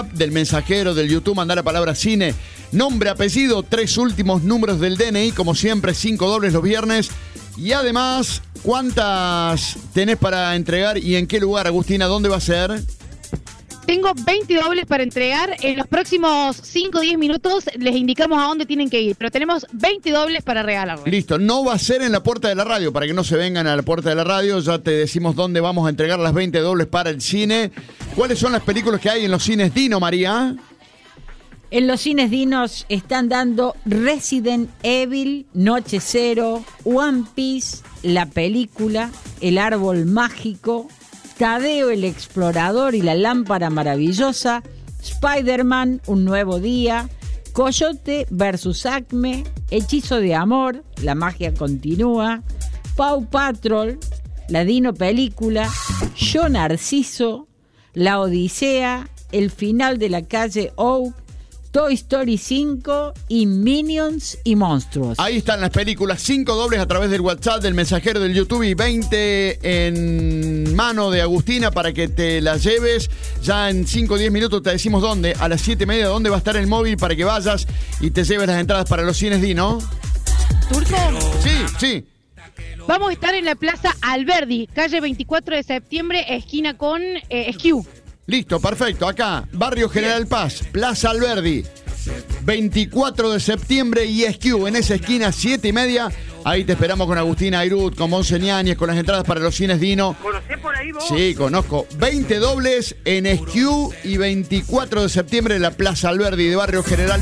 del Mensajero, del YouTube, mandá la palabra cine, nombre, apellido, 3 últimos números del DNI, como siempre, 5 dobles los viernes. Y además, ¿cuántas tenés para entregar y en qué lugar, Agustina? ¿Dónde va a ser? Tengo 20 dobles para entregar. En los próximos 5 o 10 minutos les indicamos a dónde tienen que ir, pero tenemos 20 dobles para regalarles. Listo, no va a ser en la puerta de la radio, para que no se vengan a la puerta de la radio, ya te decimos dónde vamos a entregar las 20 dobles para el cine. ¿Cuáles son las películas que hay en los cines Dino, María? En los cines Dinos están dando Resident Evil, Noche Cero, One Piece, la película, El Árbol Mágico, Tadeo el Explorador y la Lámpara Maravillosa, Spider-Man, Un Nuevo Día, Coyote vs. Acme, Hechizo de Amor, La Magia Continúa, Paw Patrol, la Dino Película, Yo Narciso, La Odisea, El Final de la Calle Oak, Toy Story 5 y Minions y Monstruos. Ahí están las películas, 5 dobles a través del WhatsApp, del Mensajero, del YouTube y 20 en mano de Agustina para que te las lleves. Ya en 5 o 10 minutos te decimos dónde, a las 7:30, dónde va a estar el móvil para que vayas y te lleves las entradas para los cines Dino. ¿Turco? Sí. Vamos a estar en la Plaza Alberdi, calle 24 de septiembre, esquina con Esquiú. Listo, perfecto. Acá, Barrio General Paz, Plaza Alberdi, 24 de septiembre y Esquiú, en esa esquina, 7:30. Ahí te esperamos con Agustina Airut, con Monse Ñáñez, con las entradas para los cines Dino. ¿Conocés por ahí vos? Sí, conozco. 20 dobles en Esquiú y 24 de septiembre en la Plaza Alberdi de Barrio General